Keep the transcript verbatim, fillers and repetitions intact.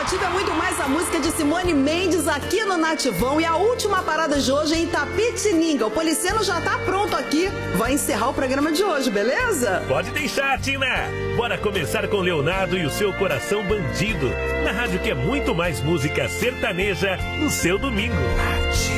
Nativa é muito mais a música de Simone Mendes aqui no Nativão. E a última parada de hoje é em Itapetininga. O Policeno já tá pronto aqui. Vai encerrar o programa de hoje, beleza? Pode deixar, Tina. Bora começar com Leonardo e o seu coração bandido. Na rádio que é muito mais música sertaneja no seu domingo.